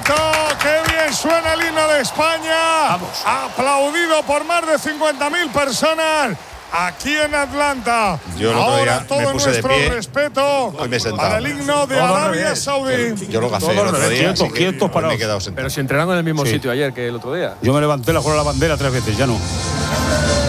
bonito! ¡Qué bien suena el himno de España! Vamos. Aplaudido por más de 50.000 personas aquí en Atlanta. Yo el otro Ahora día todo me puse de nuestro pie. respeto Hoy me he sentado. para el himno de Arabia Saudí. Yo lo gafé el otro día. Quietos, Me parados. he quedado sentado. Pero si entrenaron en el mismo Sí. sitio ayer que el otro día. Yo me levanté la bandera 3 veces, ya no.